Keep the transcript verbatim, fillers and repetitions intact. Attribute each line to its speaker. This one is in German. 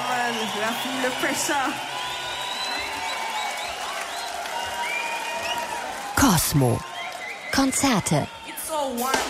Speaker 1: man, la fille, le pressure.
Speaker 2: Cosmo. Konzerte.
Speaker 1: It's so warm.